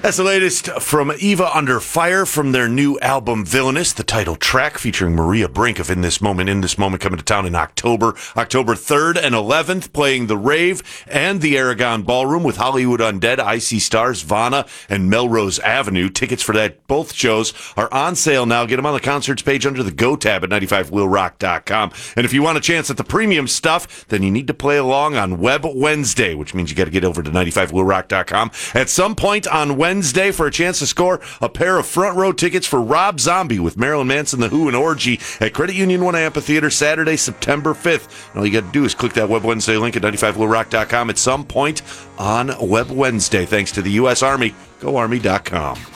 That's the latest from Eva Under Fire from their new album Villainous, the title track featuring Maria Brink of In This Moment, coming to town in October 3rd and 11th, playing the Rave and the Aragon Ballroom with Hollywood Undead, Icy Stars, Vanna, and Melrose Avenue. Tickets for both shows are on sale now. Get them on the concerts page under the Go tab at 95willrock.com. And if you want a chance at the premium stuff, then you need to play along on Web Wednesday, which means you got to get over to 95willrock.com at some point on Wednesday for a chance to score a pair of front row tickets for Rob Zombie with Marilyn Manson, The Who, and Orgy at Credit Union 1 Amphitheater Saturday, September 5th. And all you got to do is click that Web Wednesday link at 95willrock.com at some point on Web Wednesday. Thanks to the U.S. Army. GoArmy.com.